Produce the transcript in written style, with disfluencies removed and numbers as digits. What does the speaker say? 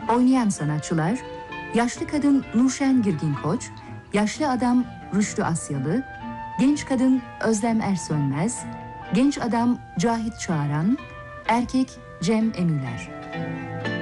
Oynayan sanatçılar: yaşlı kadın Nurşen Girgin Koç, yaşlı adam Rüştü Asyalı, genç kadın Özlem Ersönmez, genç adam Cahit Çağaran, erkek Cem Emiler.